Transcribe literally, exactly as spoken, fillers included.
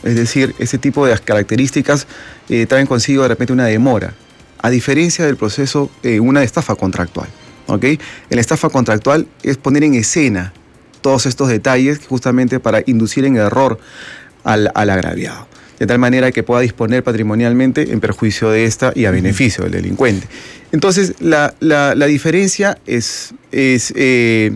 Es decir, ese tipo de características eh, traen consigo de repente una demora, a diferencia del proceso, eh, una estafa contractual. ¿Okay? En la estafa contractual es poner en escena todos estos detalles justamente para inducir en error al, al agraviado, de tal manera que pueda disponer patrimonialmente en perjuicio de esta y a beneficio del delincuente. Entonces, la, la, la diferencia es, es, eh,